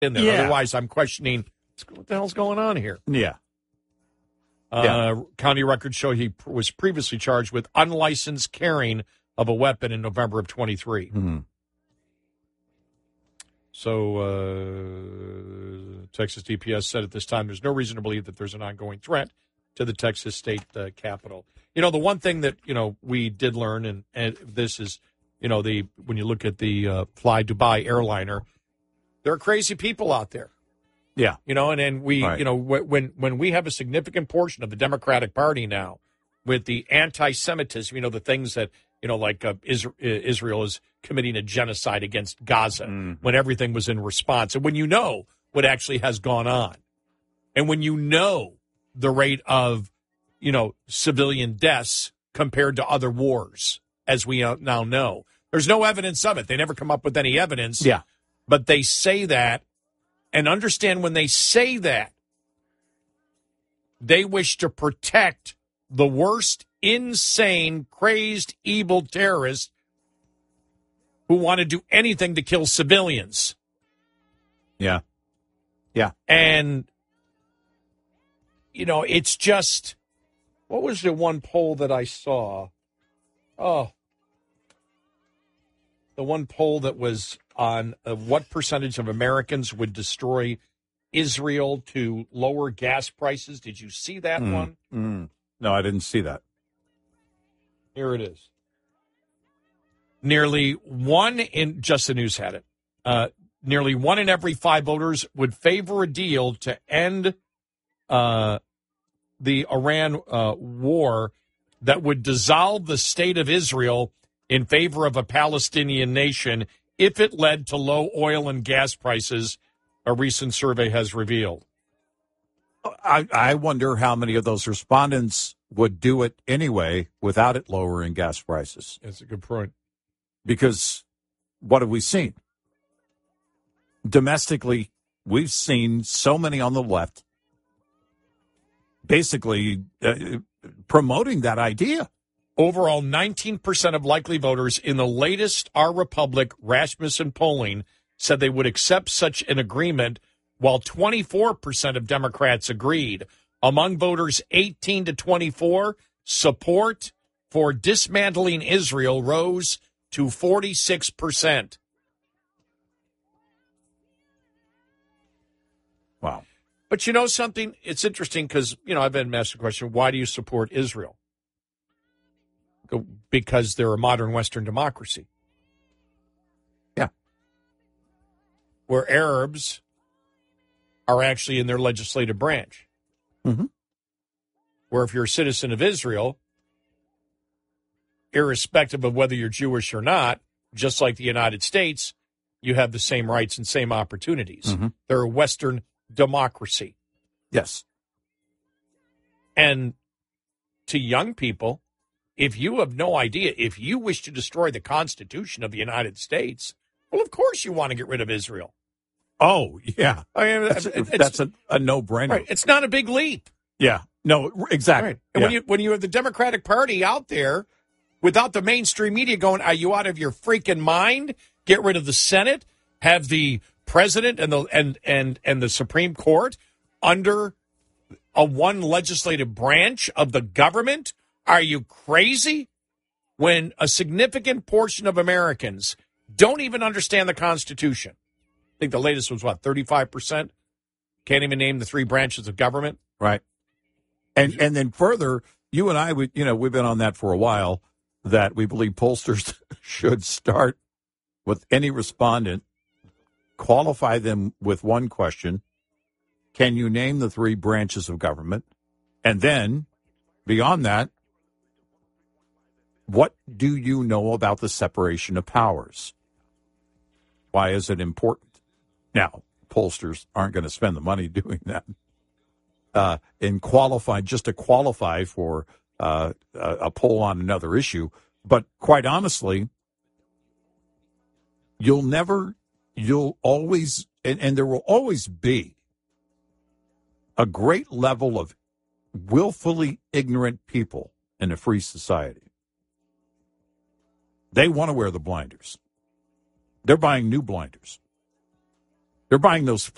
in there. Yeah. Otherwise, I'm questioning what the hell's going on here. Yeah. County records show he was previously charged with unlicensed carrying of a weapon in November of 23. Mm-hmm. So Texas DPS said at this time there's no reason to believe that there's an ongoing threat to the Texas state capitol. You know, the one thing that, we did learn, and this is, when you look at the Fly Dubai airliner, there are crazy people out there. Yeah. And we, right. When we have a significant portion of the Democratic Party now with the anti-Semitism, the things that, like Israel is committing a genocide against Gaza when everything was in response. And when you know what actually has gone on, and when you know the rate of, civilian deaths compared to other wars, as we now know, there's no evidence of it. They never come up with any evidence. Yeah. But they say that, and understand when they say that, they wish to protect the worst, insane, crazed, evil terrorists who want to do anything to kill civilians. Yeah. Yeah. And, it's just, what was the one poll that I saw? Oh, the one poll that was on what percentage of Americans would destroy Israel to lower gas prices. Did you see that one? No, I didn't see that. Here it is. Nearly Just the News had it. Nearly 1 in every 5 voters would favor a deal to end the Iran war that would dissolve the state of Israel in favor of a Palestinian nation if it led to low oil and gas prices, a recent survey has revealed. I wonder how many of those respondents would do it anyway without it lowering gas prices. That's a good point. Because what have we seen? Domestically, we've seen so many on the left basically promoting that idea. Overall, 19% of likely voters in the latest Our Republic Rasmussen polling said they would accept such an agreement, while 24% of Democrats agreed. Among voters 18 to 24, support for dismantling Israel rose to 46%. Wow. But you know something? It's interesting because, I've been asked the question, why do you support Israel? Because they're a modern Western democracy. Yeah. Where Arabs are actually in their legislative branch. Mm-hmm. Where if you're a citizen of Israel, irrespective of whether you're Jewish or not, just like the United States, you have the same rights and same opportunities. Mm-hmm. They're a Western democracy. Yes. And to young people, if you have no idea, if you wish to destroy the Constitution of the United States, well, of course you want to get rid of Israel. Oh, yeah. I mean, that's a no-brainer. Right. It's not a big leap. Yeah. No, exactly. Right. And when you have the Democratic Party out there without the mainstream media going, are you out of your freaking mind? Get rid of the Senate, have the president and the Supreme Court under a one legislative branch of the government? Are you crazy? When a significant portion of Americans don't even understand the Constitution. I think the latest was, 35%? Can't even name the 3 branches of government. Right. And then further, you and I, we've been on that for a while, that we believe pollsters should start with any respondent, qualify them with one question. Can you name the 3 branches of government? And then, beyond that, what do you know about the separation of powers? Why is it important? Now, pollsters aren't going to spend the money doing that. Just to qualify for a poll on another issue. But quite honestly, you'll always, and there will always be a great level of willfully ignorant people in a free society. They want to wear the blinders. They're buying new blinders. They're buying those